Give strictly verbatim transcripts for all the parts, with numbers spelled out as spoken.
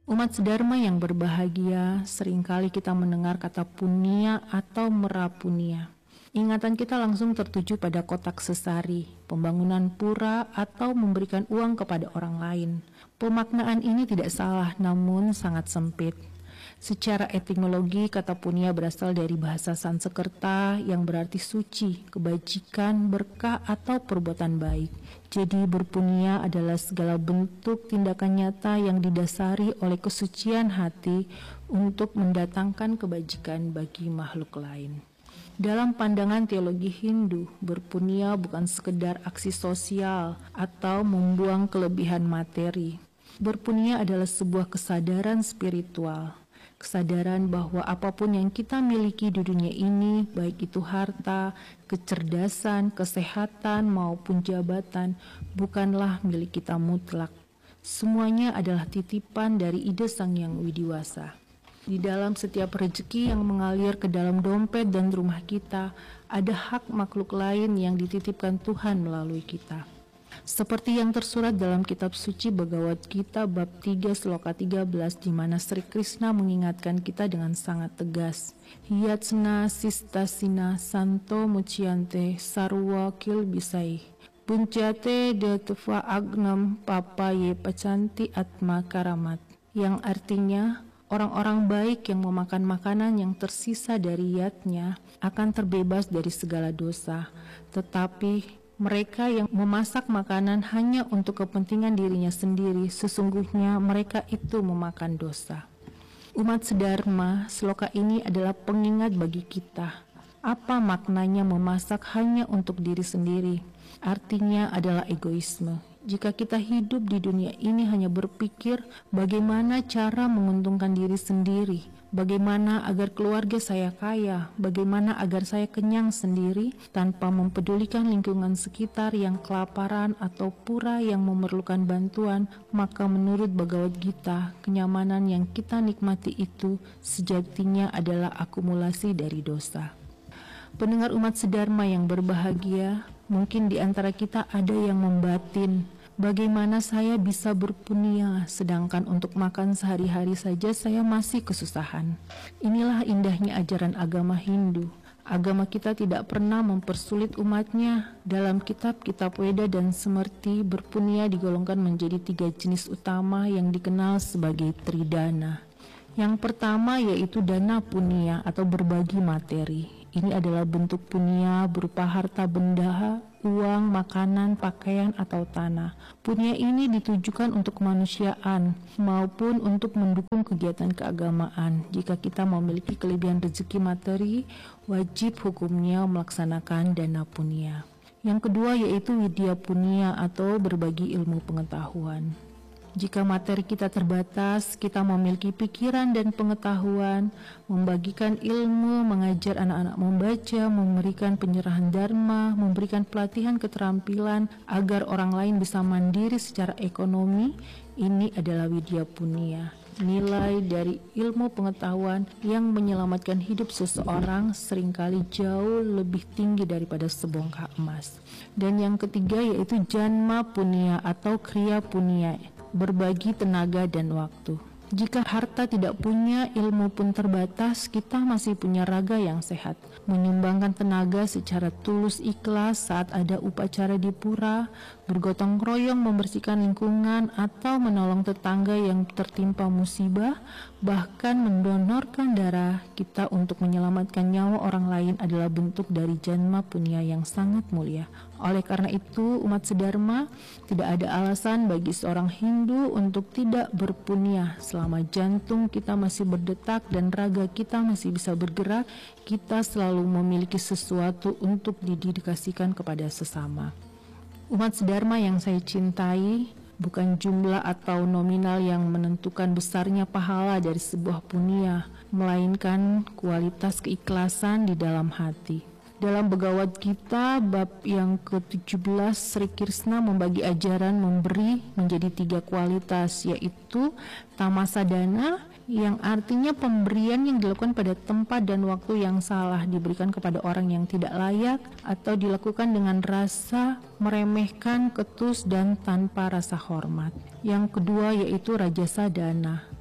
Umat sedharma yang berbahagia, seringkali kita mendengar kata punia atau merapunia. Ingatan kita langsung tertuju pada kotak sesari, pembangunan pura, atau memberikan uang kepada orang lain. Pemaknaan ini tidak salah, namun sangat sempit. Secara etimologi, kata punia berasal dari bahasa Sanskerta yang berarti suci, kebajikan, berkah, atau perbuatan baik. Jadi berpunia adalah segala bentuk tindakan nyata yang didasari oleh kesucian hati untuk mendatangkan kebajikan bagi makhluk lain. Dalam pandangan teologi Hindu, berpunia bukan sekedar aksi sosial atau membuang kelebihan materi. Berpunia adalah sebuah kesadaran spiritual. Kesadaran bahwa apapun yang kita miliki di dunia ini, baik itu harta, kecerdasan, kesehatan, maupun jabatan, bukanlah milik kita mutlak. Semuanya adalah titipan dari ide Sang Hyang Widiwasa. Di dalam setiap rezeki yang mengalir ke dalam dompet dan rumah kita, ada hak makhluk lain yang dititipkan Tuhan melalui kita. Seperti yang tersurat dalam kitab suci Bhagavad Gita bab tiga sloka tiga belas, di mana Sri Krishna mengingatkan kita dengan sangat tegas. Hiyatsna sistasina santo muciyante sarwa kilbisai. Buncate detva agnam papaye pacanti atma karamat. Yang artinya, orang-orang baik yang memakan makanan yang tersisa dari yatnya akan terbebas dari segala dosa. Tetapi mereka yang memasak makanan hanya untuk kepentingan dirinya sendiri, sesungguhnya mereka itu memakan dosa. Umat sedharma, sloka ini adalah pengingat bagi kita. Apa maknanya memasak hanya untuk diri sendiri? Artinya adalah egoisme. Jika kita hidup di dunia ini hanya berpikir bagaimana cara menguntungkan diri sendiri, bagaimana agar keluarga saya kaya, bagaimana agar saya kenyang sendiri, tanpa mempedulikan lingkungan sekitar yang kelaparan atau pura yang memerlukan bantuan, maka menurut Bhagavad Gita, kenyamanan yang kita nikmati itu sejatinya adalah akumulasi dari dosa. Pendengar umat sedharma yang berbahagia, mungkin di antara kita ada yang membatin, bagaimana saya bisa berpunia sedangkan untuk makan sehari-hari saja saya masih kesusahan. Inilah indahnya ajaran agama Hindu. Agama kita tidak pernah mempersulit umatnya. Dalam kitab-kitab Weda dan Smriti, berpunia digolongkan menjadi tiga jenis utama yang dikenal sebagai tridana. Yang pertama yaitu dana punia atau berbagi materi. Ini adalah bentuk punia berupa harta benda, uang, makanan, pakaian, atau tanah. Punia ini ditujukan untuk kemanusiaan maupun untuk mendukung kegiatan keagamaan. Jika kita memiliki kelebihan rezeki materi, wajib hukumnya melaksanakan dana punia. Yang kedua yaitu widya punia atau berbagi ilmu pengetahuan. Jika materi kita terbatas, kita memiliki pikiran dan pengetahuan, membagikan ilmu, mengajar anak-anak membaca, memberikan penyerahan dharma, memberikan pelatihan keterampilan agar orang lain bisa mandiri secara ekonomi, ini adalah widya punia. Nilai dari ilmu pengetahuan yang menyelamatkan hidup seseorang seringkali jauh lebih tinggi daripada sebongkah emas. Dan yang ketiga yaitu janma punia atau kriya punia, berbagi tenaga dan waktu. Jika harta tidak punya, ilmu pun terbatas, kita masih punya raga yang sehat. Menyumbangkan tenaga secara tulus ikhlas saat ada upacara di pura, bergotong royong membersihkan lingkungan, atau menolong tetangga yang tertimpa musibah, bahkan mendonorkan darah kita untuk menyelamatkan nyawa orang lain adalah bentuk dari janma punya yang sangat mulia. Oleh karena itu, umat sedharma, tidak ada alasan bagi seorang Hindu untuk tidak berpunia. Selama jantung kita masih berdetak dan raga kita masih bisa bergerak, kita selalu memiliki sesuatu untuk didedikasikan kepada sesama. Umat sedharma yang saya cintai, bukan jumlah atau nominal yang menentukan besarnya pahala dari sebuah punia, melainkan kualitas keikhlasan di dalam hati. Dalam Bhagavad Gita bab yang ke tujuh belas, Sri Krishna membagi ajaran memberi menjadi tiga kualitas, yaitu tamasadana, yang artinya pemberian yang dilakukan pada tempat dan waktu yang salah, diberikan kepada orang yang tidak layak, atau dilakukan dengan rasa meremehkan, ketus, dan tanpa rasa hormat. Yang kedua yaitu rajasadana,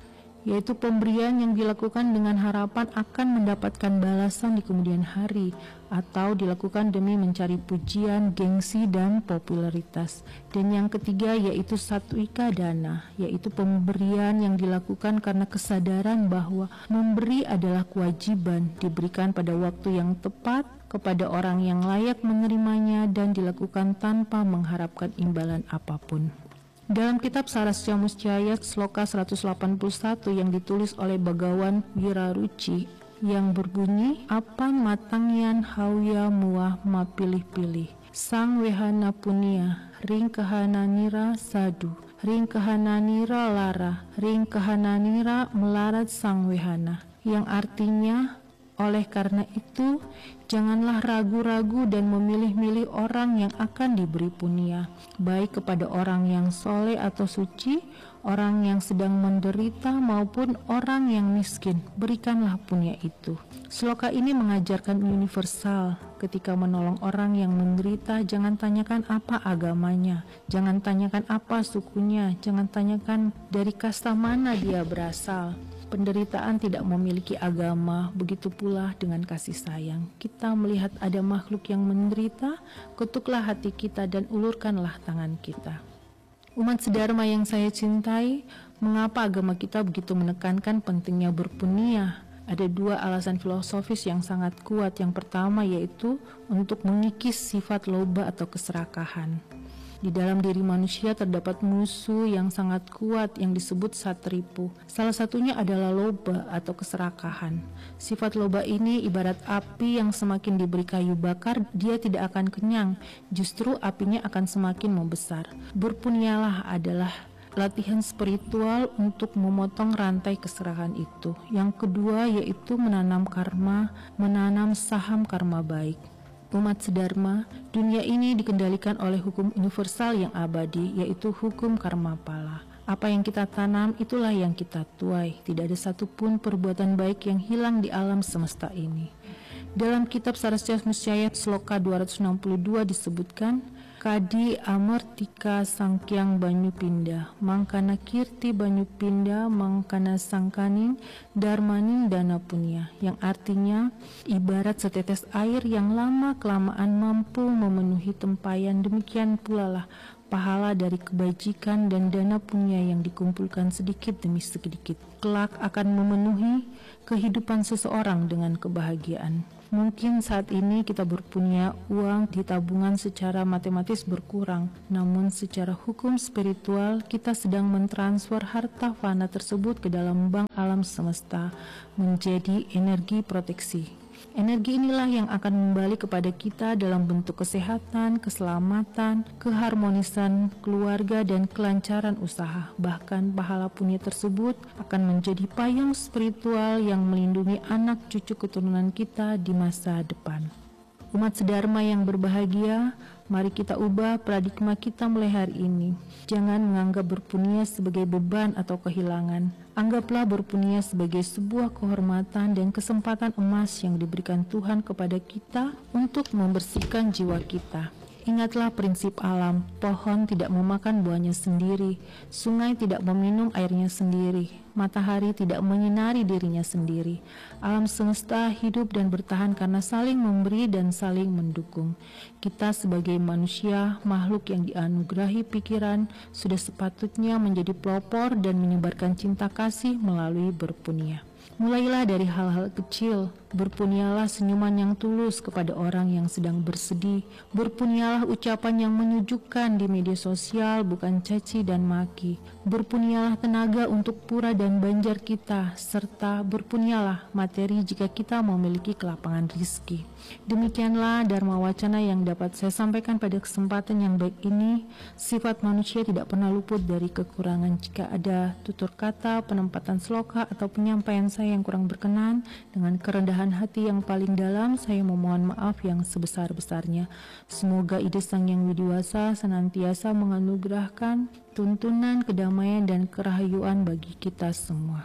yaitu pemberian yang dilakukan dengan harapan akan mendapatkan balasan di kemudian hari, atau dilakukan demi mencari pujian, gengsi, dan popularitas. Dan yang ketiga yaitu satwika dana, yaitu pemberian yang dilakukan karena kesadaran bahwa memberi adalah kewajiban, diberikan pada waktu yang tepat, kepada orang yang layak menerimanya, dan dilakukan tanpa mengharapkan imbalan apapun. Dalam kitab Sarasya Muscaya Sloka seratus delapan puluh satu yang ditulis oleh Bagawan Wiraruci yang berbunyi, Apan matangyan hauya muah mapilih-pilih sang wehana punia ring kahananira sadu ring kahananira lara ring kahananira melarat sang wehana, yang artinya, oleh karena itu, janganlah ragu-ragu dan memilih-milih orang yang akan diberi punia, baik kepada orang yang soleh atau suci, orang yang sedang menderita maupun orang yang miskin. Berikanlah punia itu. Sloka ini mengajarkan universal. Ketika menolong orang yang menderita, jangan tanyakan apa agamanya, jangan tanyakan apa sukunya, jangan tanyakan dari kasta mana dia berasal. Penderitaan tidak memiliki agama, begitu pula dengan kasih sayang. Kita melihat ada makhluk yang menderita, ketuklah hati kita dan ulurkanlah tangan kita. Umat sedharma yang saya cintai, mengapa agama kita begitu menekankan pentingnya berpunia? Ada dua alasan filosofis yang sangat kuat. Yang pertama yaitu untuk mengikis sifat loba atau keserakahan. Di dalam diri manusia terdapat musuh yang sangat kuat yang disebut satripu. Salah satunya adalah loba atau keserakahan. Sifat loba ini ibarat api yang semakin diberi kayu bakar, dia tidak akan kenyang, justru apinya akan semakin membesar. Berpunialah adalah latihan spiritual untuk memotong rantai keserakahan itu. Yang kedua yaitu menanam karma, menanam saham karma baik. Umat sedharma, dunia ini dikendalikan oleh hukum universal yang abadi, yaitu hukum karma pala. Apa yang kita tanam, itulah yang kita tuai. Tidak ada satupun perbuatan baik yang hilang di alam semesta ini. Dalam kitab Sarasya Muscaya Sloka dua ratus enam puluh dua disebutkan, Kadi amartika sangkyang banyu pindah, mangkana kirti banyu pindah, mangkana sangkaning, darmaning dana punya, yang artinya ibarat setetes air yang lama-kelamaan mampu memenuhi tempayan, demikian pula lah pahala dari kebajikan dan dana punya yang dikumpulkan sedikit demi sedikit, kelak akan memenuhi kehidupan seseorang dengan kebahagiaan. Mungkin saat ini kita berpunya uang di tabungan secara matematis berkurang, namun secara hukum spiritual kita sedang mentransfer harta fana tersebut ke dalam bank alam semesta menjadi energi proteksi. Energi inilah yang akan kembali kepada kita dalam bentuk kesehatan, keselamatan, keharmonisan keluarga, dan kelancaran usaha. Bahkan pahala punya tersebut akan menjadi payung spiritual yang melindungi anak cucu keturunan kita di masa depan. Umat sedharma yang berbahagia, mari kita ubah paradigma kita mulai hari ini. Jangan menganggap berpunia sebagai beban atau kehilangan. Anggaplah berpunia sebagai sebuah kehormatan dan kesempatan emas yang diberikan Tuhan kepada kita untuk membersihkan jiwa kita. Ingatlah prinsip alam, pohon tidak memakan buahnya sendiri, sungai tidak meminum airnya sendiri, matahari tidak menyinari dirinya sendiri. Alam semesta hidup dan bertahan karena saling memberi dan saling mendukung. Kita sebagai manusia, makhluk yang dianugerahi pikiran, sudah sepatutnya menjadi pelopor dan menyebarkan cinta kasih melalui berpunia. Mulailah dari hal-hal kecil. Berpunialah senyuman yang tulus kepada orang yang sedang bersedih. Berpunialah ucapan yang menyejukkan di media sosial, bukan caci dan maki. Berpunialah tenaga untuk pura dan banjar kita, serta berpunialah materi jika kita memiliki kelapangan rizki. Demikianlah Dharma Wacana yang dapat saya sampaikan pada kesempatan yang baik ini. Sifat manusia tidak pernah luput dari kekurangan. Jika ada tutur kata, penempatan sloka, atau penyampaian saya yang kurang berkenan, dengan kerendahan hati yang paling dalam, saya memohon maaf yang sebesar-besarnya. Semoga ide Sang Yang Widiwasa senantiasa menganugerahkan tuntunan kedamaian dan kerahayuan bagi kita semua.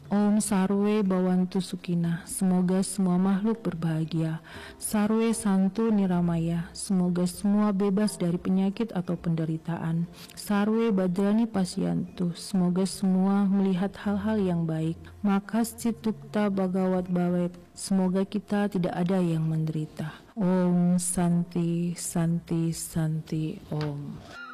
Om Sarwe Bhawantu Sukhina, semoga semua makhluk berbahagia. Sarwe Santu Niramaya, semoga semua bebas dari penyakit atau penderitaan. Sarwe Badrani Pasyantu, semoga semua melihat hal-hal yang baik. Makascitukta Bhagawat Bhavet, semoga kita tidak ada yang menderita. Om Santi Santi Santi Om.